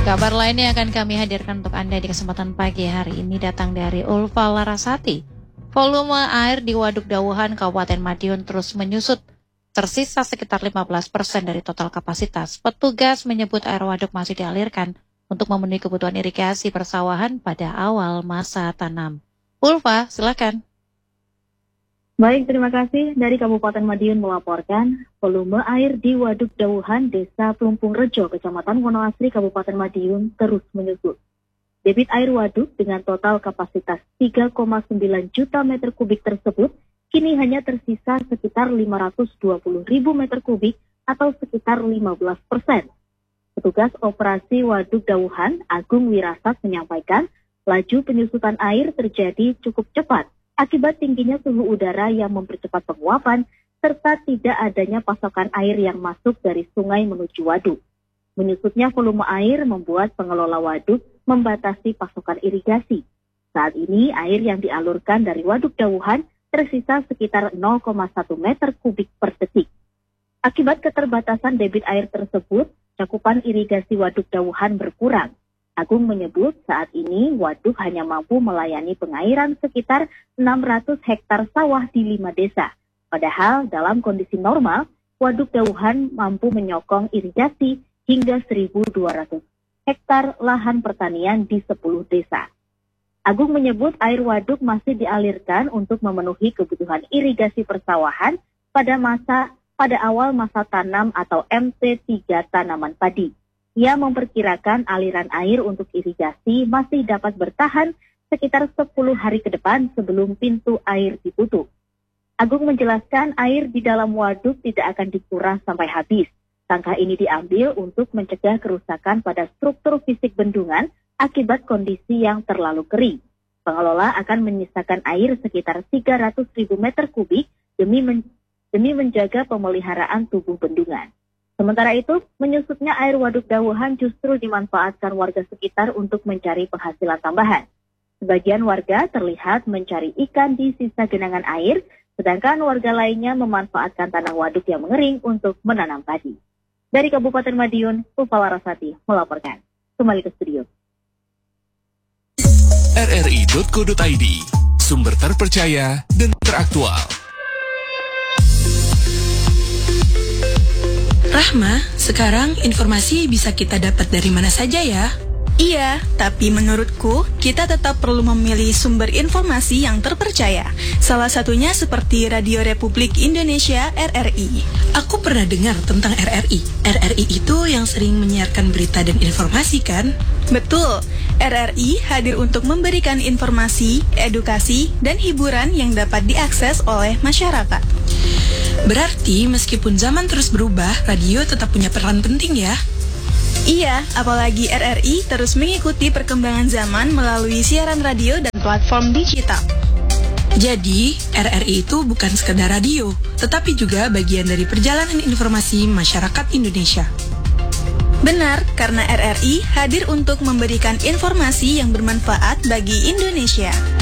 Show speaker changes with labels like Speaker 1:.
Speaker 1: Kabar lainnya akan kami hadirkan untuk Anda di kesempatan pagi hari ini datang dari Ulfa Larasati. Volume air di Waduk Dawuhan, Kabupaten Madiun terus menyusut. Tersisa sekitar 15% dari total kapasitas. Petugas menyebut air waduk masih dialirkan untuk memenuhi kebutuhan irigasi persawahan pada awal masa tanam. Ulfa, silakan.
Speaker 2: Baik, terima kasih. Dari Kabupaten Madiun melaporkan, volume air di Waduk Dawuhan, Desa Plumpung Rejo, Kecamatan Wonoasri, Kabupaten Madiun terus menyusut. Debit air waduk dengan total kapasitas 3,9 juta meter kubik tersebut kini hanya tersisa sekitar 520 ribu meter kubik atau sekitar 15%. Petugas operasi Waduk Dawuhan, Agung Wirasat menyampaikan, laju penyusutan air terjadi cukup cepat akibat tingginya suhu udara yang mempercepat penguapan serta tidak adanya pasokan air yang masuk dari sungai menuju waduk. Menyusutnya volume air membuat pengelola waduk membatasi pasokan irigasi. Saat ini air yang dialurkan dari Waduk Dawuhan tersisa sekitar 0,1 meter kubik per detik. Akibat keterbatasan debit air tersebut, cakupan irigasi Waduk Dawuhan berkurang. Agung menyebut saat ini waduk hanya mampu melayani pengairan sekitar 600 hektar sawah di 5 desa. Padahal dalam kondisi normal, Waduk Dawuhan mampu menyokong irigasi hingga 1.200 hektar lahan pertanian di 10 desa. Agung menyebut air waduk masih dialirkan untuk memenuhi kebutuhan irigasi persawahan pada awal masa tanam atau MT3 tanaman padi. Ia memperkirakan aliran air untuk irigasi masih dapat bertahan sekitar 10 hari ke depan sebelum pintu air ditutup. Agung menjelaskan air di dalam waduk tidak akan dikuras sampai habis. Langkah ini diambil untuk mencegah kerusakan pada struktur fisik bendungan akibat kondisi yang terlalu kering. Pengelola akan menyisakan air sekitar 300 ribu meter kubik demi menjaga pemeliharaan tubuh bendungan. Sementara itu, menyusutnya air Waduk Dawuhan justru dimanfaatkan warga sekitar untuk mencari penghasilan tambahan. Sebagian warga terlihat mencari ikan di sisa genangan air, sedangkan warga lainnya memanfaatkan tanah waduk yang mengering untuk menanam padi. Dari Kabupaten Madiun, Ulfa Larasati melaporkan. Kembali ke studio.
Speaker 3: rri.co.id, sumber terpercaya dan teraktual.
Speaker 4: Rahma, sekarang informasi bisa kita dapat dari mana saja ya?
Speaker 5: Iya, tapi menurutku kita tetap perlu memilih sumber informasi yang terpercaya. Salah satunya seperti Radio Republik Indonesia RRI.
Speaker 4: Aku pernah dengar tentang RRI. RRI itu yang sering menyiarkan berita dan informasi kan?
Speaker 5: Betul, RRI hadir untuk memberikan informasi, edukasi, dan hiburan yang dapat diakses oleh masyarakat.
Speaker 4: Berarti meskipun zaman terus berubah, radio tetap punya peran penting ya?
Speaker 5: Iya, apalagi RRI terus mengikuti perkembangan zaman melalui siaran radio dan platform digital.
Speaker 4: Jadi, RRI itu bukan sekedar radio, tetapi juga bagian dari perjalanan informasi masyarakat Indonesia.
Speaker 5: Benar, karena RRI hadir untuk memberikan informasi yang bermanfaat bagi Indonesia.